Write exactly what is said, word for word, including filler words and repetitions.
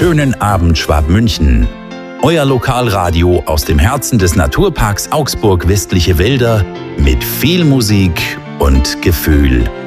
schönen Abend Schwabmünchen. Euer Lokalradio aus dem Herzen des Naturparks Augsburg Westliche Wälder mit viel Musik und Gefühl.